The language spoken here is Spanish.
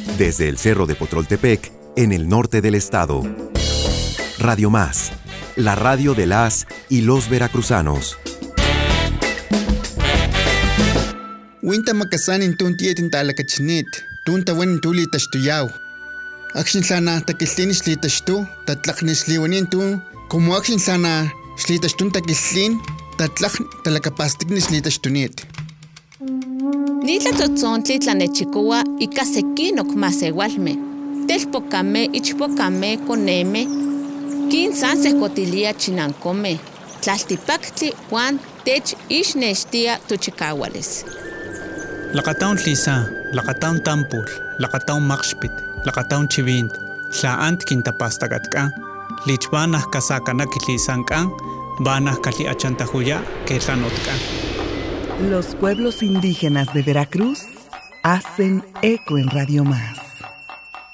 desde el Cerro de Potroltepec, en el norte del estado. Radio Más, la radio de las y los veracruzanos. Winta makasan intun tietin talakachnit, tunta wen tuli tashtuyaw. Akshin sana takislin slitashtu, tatlaknis liwanin tu, como akshin sana slitashtun takislin, tatlak talakapastiknis slitashtunit. Nitla totzontli tlanechikoa ika sekinok masewalme, telpokame ichpokame koneme, kinsan sekotilia chinankome, tlaltipaktli Juan tech ixnextia tochikawales. Laqataun Lisa, Laqataun Tampur, Laqataun Maxpit, Laqataun Chivint, Tlaant Quintapastagatka, Lichbanah Kasakanak Lisankan, Banah Kali Achantahuya, Ketlanotka. Los pueblos indígenas de Veracruz hacen eco en Radio Más.